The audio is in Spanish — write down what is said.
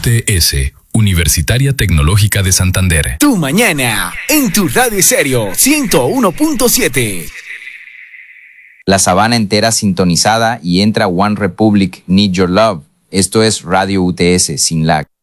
UTS, Universitaria Tecnológica de Santander. Tu mañana, en tu radio estéreo 101.7. La sabana entera sintonizada y entra One Republic, Need Your Love. Esto es Radio UTS, sin lag.